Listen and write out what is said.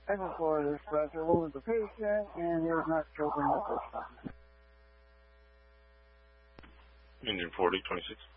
Echo 4, dispatcher, over the patient, and you're not choking at this time. Engine 40, 26.